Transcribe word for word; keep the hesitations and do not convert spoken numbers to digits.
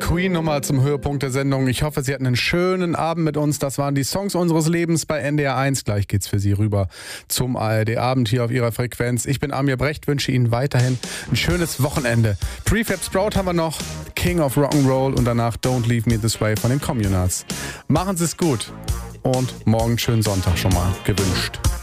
Queen nochmal zum Höhepunkt der Sendung. Ich hoffe, Sie hatten einen schönen Abend mit uns. Das waren die Songs unseres Lebens bei N D R eins. Gleich geht's für Sie rüber zum A R D-Abend hier auf Ihrer Frequenz. Ich bin Amir Brecht, wünsche Ihnen weiterhin ein schönes Wochenende. Prefab Sprout haben wir noch, King of Rock'n'Roll und danach Don't Leave Me This Way von den Communards. Machen Sie es gut und morgen schönen Sonntag schon mal gewünscht.